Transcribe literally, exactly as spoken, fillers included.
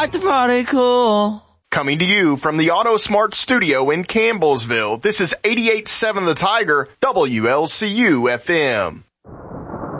like to party cool. Coming to you from the Auto Smart Studio in Campbellsville, this is eighty-eight point seven The Tiger, W L C U F M.